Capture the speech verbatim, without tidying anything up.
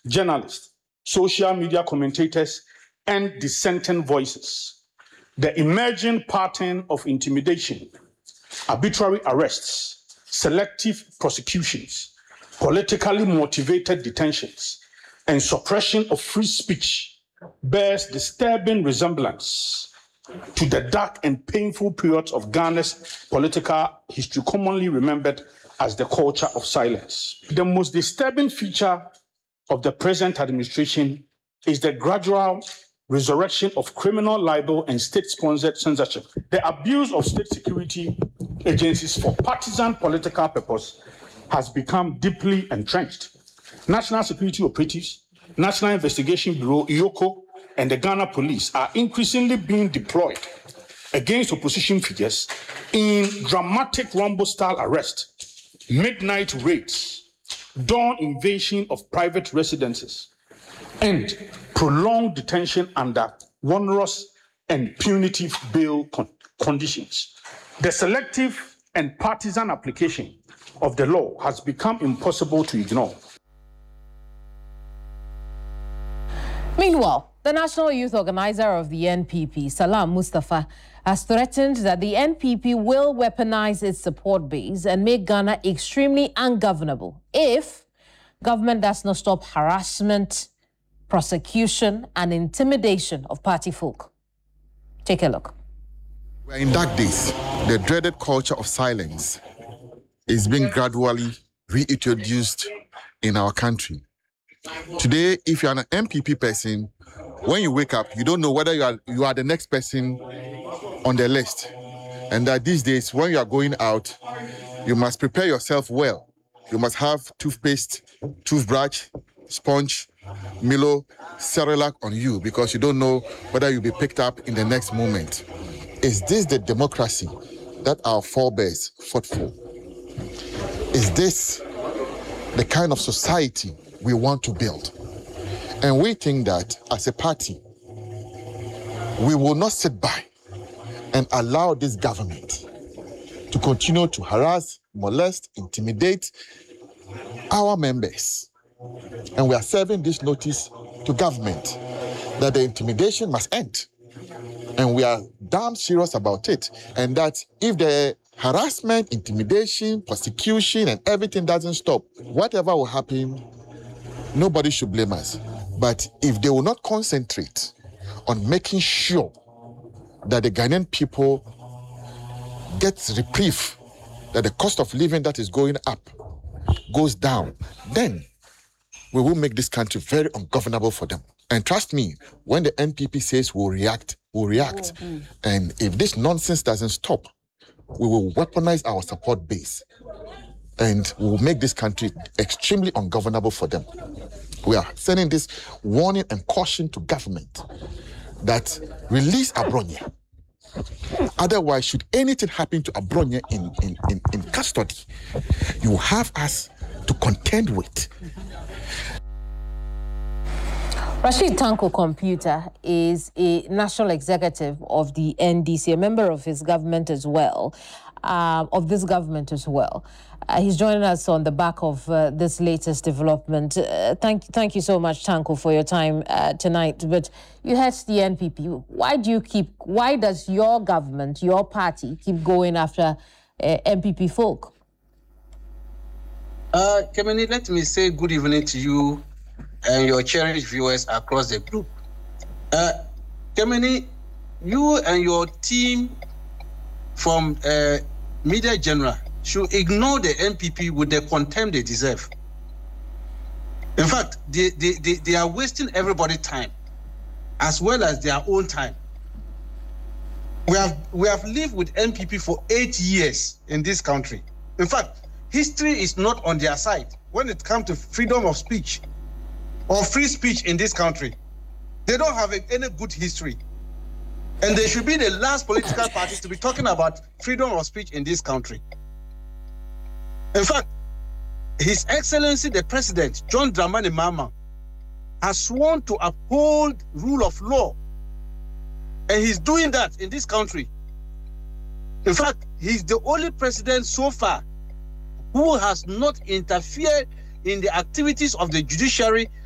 journalists, social media commentators, and dissenting voices. The emerging pattern of intimidation, arbitrary arrests, selective prosecutions, politically motivated detentions, and suppression of free speech bears disturbing resemblance to the dark and painful periods of Ghana's political history, commonly remembered as the culture of silence. The most disturbing feature of the present administration is the gradual resurrection of criminal libel and state-sponsored censorship. The abuse of state security agencies for partisan political purpose has become deeply entrenched. National security operatives, National Investigation Bureau, I O C O, and the Ghana Police are increasingly being deployed against opposition figures in dramatic Rambo-style arrest, midnight raids, dawn invasion of private residences, and prolonged detention under onerous and punitive bail con- conditions. The selective and partisan application of the law has become impossible to ignore. Meanwhile, the National Youth Organizer of the N P P, Salam Mustafa, has threatened that the N P P will weaponize its support base and make Ghana extremely ungovernable if government does not stop harassment, prosecution, and intimidation of party folk. Take a look. We're in dark days. The dreaded culture of silence is being gradually reintroduced in our country. Today, if you're an N P P person, when you wake up, you don't know whether you are you are the next person on the list. And that these days, when you are going out, you must prepare yourself well. You must have toothpaste, toothbrush, sponge, Milo, Cerelac on you because you don't know whether you'll be picked up in the next moment. Is this the democracy that our forebears fought for? Is this the kind of society we want to build? And we think that as a party, we will not sit by and allow this government to continue to harass, molest, intimidate our members. And we are serving this notice to government that the intimidation must end. And we are damn serious about it. And that if the harassment, intimidation, persecution, and everything doesn't stop, whatever will happen, nobody should blame us. But if they will not concentrate on making sure that the Ghanaian people get reprieve, that the cost of living that is going up goes down, then we will make this country very ungovernable for them. And trust me, when the N P P says we'll react, we'll react. Mm-hmm. And if this nonsense doesn't stop, we will weaponize our support base and we will make this country extremely ungovernable for them. We are sending this warning and caution to government that release Abronia. Otherwise, should anything happen to Abronia in, in, in, in custody, you have us to contend with. Rashid Tanko Computer is a national executive of the N D C, a member of his government as well, uh, of this government as well. Uh, he's joining us on the back of uh, this latest development. Uh, thank, thank you so much, Tanko, for your time uh, tonight. But you head the N P P. Why do you keep? Why does your government, your party, keep going after uh, N P P folk? Uh, Kemeni, let me say good evening to you and your cherished viewers across the globe. Uh, Kemeni, you and your team from uh, Media General should ignore the N P P with the contempt they deserve. In fact, they, they, they, they are wasting everybody's time as well as their own time. We have, we have lived with N P P for eight years in this country. In fact, history is not on their side when it comes to freedom of speech or free speech in this country. They don't have any good history. And they should be the last political parties to be talking about freedom of speech in this country. In fact, His Excellency the President, John Dramani Mahama, has sworn to uphold rule of law. And he's doing that in this country. In fact, he's the only president so far who has not interfered in the activities of the judiciary